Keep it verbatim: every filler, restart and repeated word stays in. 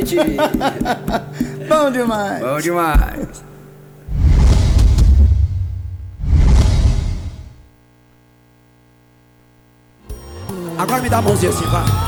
noite. Bom demais. Bom demais. Agora me dá a mãozinha assim, vai.